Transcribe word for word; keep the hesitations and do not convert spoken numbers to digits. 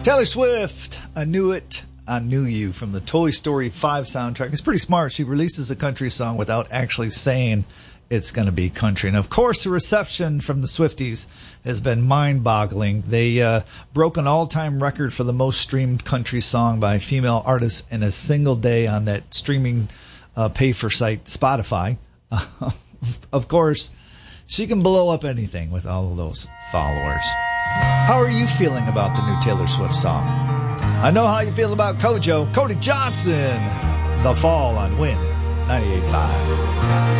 Taylor Swift, I Knew It, I Knew You from the Toy Story five soundtrack. It's pretty smart. She releases a country song without actually saying it's going to be country. And, of course, the reception from the Swifties has been mind-boggling. They uh, broke an all-time record for the most streamed country song by a female artist in a single day on that streaming uh, pay-for site Spotify. Uh, of course, she can blow up anything with all of those followers. How are you feeling about the new Taylor Swift song? I know how you feel about Kojo. Cody Johnson, The Fall on Win ninety-eight point five.